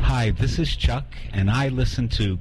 Hi, this is Chuck, and I listen to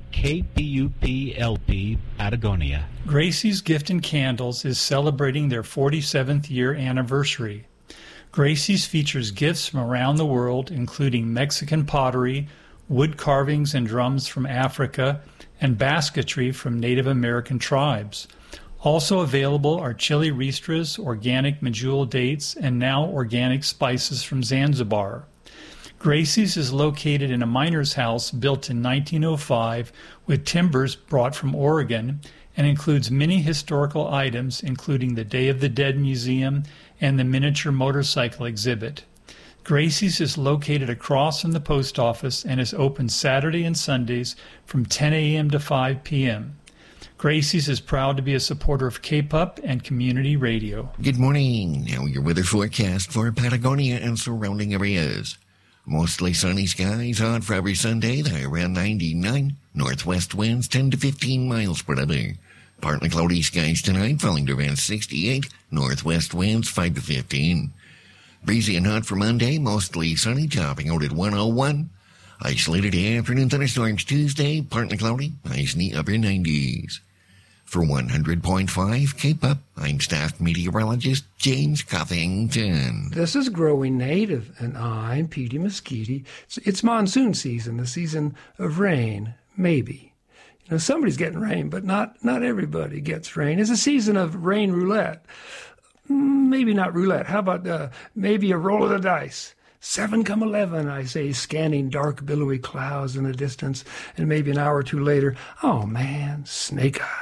KPUP-LP Patagonia. Gracie's Gift and Candles is celebrating their 47th year anniversary. Gracie's features gifts from around the world, including Mexican pottery, wood carvings and drums from Africa, and basketry from Native American tribes. Also available are chili ristras, organic medjool dates, and now organic spices from Zanzibar. Gracie's is located in a miner's house built in 1905 with timbers brought from Oregon and includes many historical items, including the Day of the Dead Museum and the miniature motorcycle exhibit. Gracie's is located across from the post office and is open Saturday and Sundays from 10 a.m. to 5 p.m. Gracie's is proud to be a supporter of K-Pup and community radio. Good morning. Now your weather forecast for Patagonia and surrounding areas. Mostly sunny skies on for every Sunday, the high around 99. Northwest winds 10 to 15 miles per hour. Partly cloudy skies tonight, falling to around 68. Northwest winds 5 to 15. Breezy and hot for Monday, mostly sunny, topping out at 101. Isolated afternoon thunderstorms Tuesday, partly cloudy, highs in the upper 90s. For 100.5 K-Pup, I'm staff meteorologist James Coffington. This is Growing Native, and I'm Petey Mesquite. It's monsoon season, the season of rain, maybe. You know, somebody's getting rain, but not everybody gets rain. It's a season of rain roulette. Maybe not roulette. How about maybe a roll of the dice? 7 come 11, I say, scanning dark, billowy clouds in the distance, and maybe an hour or two later, oh man, snake eyes.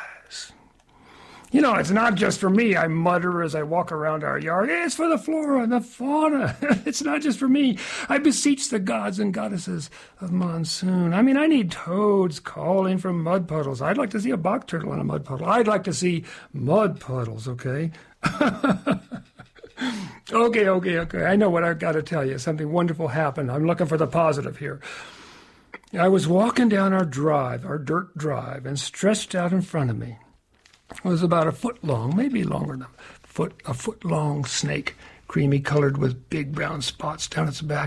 You know, it's not just for me, I mutter as I walk around our yard. It's for the flora and the fauna. It's not just for me. I beseech the gods and goddesses of monsoon. I mean, I need toads calling from mud puddles. I'd like to see a box turtle in a mud puddle. I'd like to see mud puddles, okay? Okay. I know what I've got to tell you. Something wonderful happened. I'm looking for the positive here. I was walking down our drive, our dirt drive, and stretched out in front of me was about a foot long, maybe longer than a foot long snake, creamy colored with big brown spots down its back.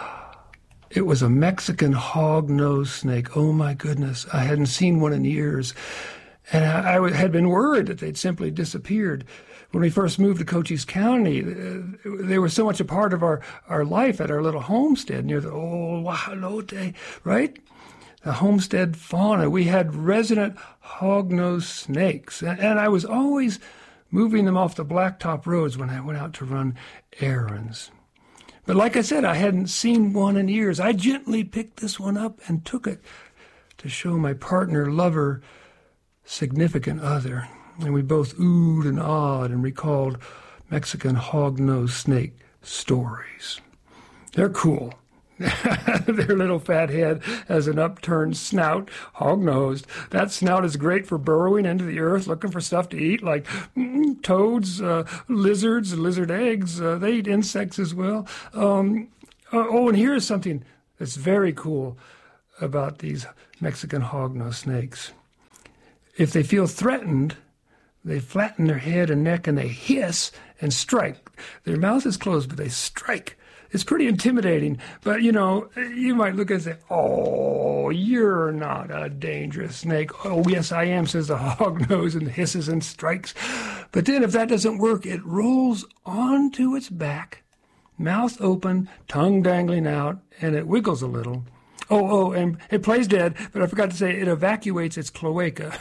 It was a Mexican hog-nosed snake. Oh my goodness, I hadn't seen one in years. And I had been worried that they'd simply disappeared. When we first moved to Cochise County, they were so much a part of our life at our little homestead near the old Wahalote, right? The homestead fauna. We had resident hog-nosed snakes, and I was always moving them off the blacktop roads when I went out to run errands. But like I said, I hadn't seen one in years. I gently picked this one up and took it to show my partner, lover, significant other. And we both oohed and awed and recalled Mexican hog-nosed snake stories. They're cool. Their little fat head has an upturned snout, hog-nosed. That snout is great for burrowing into the earth, looking for stuff to eat, like toads, lizards, lizard eggs. They eat insects as well. And here's something that's very cool about these Mexican hog-nosed snakes. If they feel threatened, they flatten their head and neck and they hiss and strike. Their mouth is closed, but they strike. It's pretty intimidating, but, you know, you might look and say, oh, you're not a dangerous snake. Oh, yes, I am, says the hog-nose and hisses and strikes. But then if that doesn't work, it rolls onto its back, mouth open, tongue dangling out, and it wiggles a little. Oh, and it plays dead, but I forgot to say it evacuates its cloaca.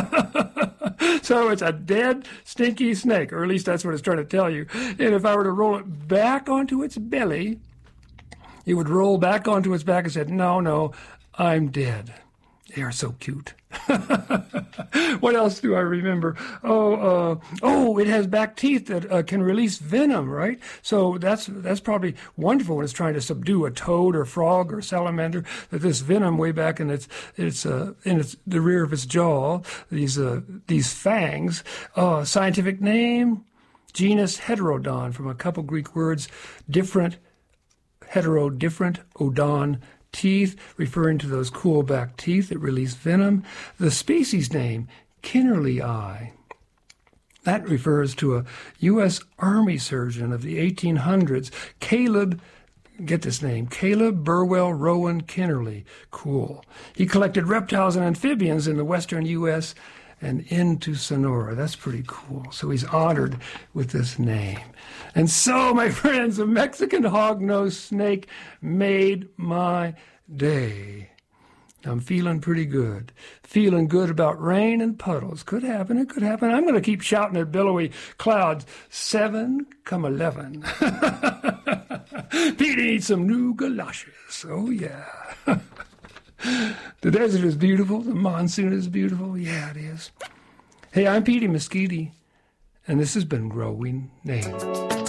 So it's a dead, stinky snake, or at least that's what it's trying to tell you. And if I were to roll it back onto its belly, it would roll back onto its back and said, no, I'm dead. They are so cute. What else do I remember? It has back teeth that can release venom, right? So that's probably wonderful when it's trying to subdue a toad or frog or salamander. That this venom way back in the rear of its jaw, these fangs. Scientific name, genus Heterodon, from a couple Greek words, different, odon. Teeth, referring to those cool back teeth that release venom. The species name, Kinnerlii. That refers to a U.S. Army surgeon of the 1800s, Caleb get this name, Caleb Burwell Rowan Kennerly. Cool. He collected reptiles and amphibians in the western U.S. and into Sonora. That's pretty cool. So he's honored with this name. And so, my friends, a Mexican hognose snake made my day. I'm feeling pretty good. Feeling good about rain and puddles. Could happen. It could happen. I'm going to keep shouting at billowy clouds. 7,11. Petey needs some new galoshes. Oh, yeah. The desert is beautiful. The monsoon is beautiful. Yeah, it is. Hey, I'm Petey Mesquite, and this has been Growing Name.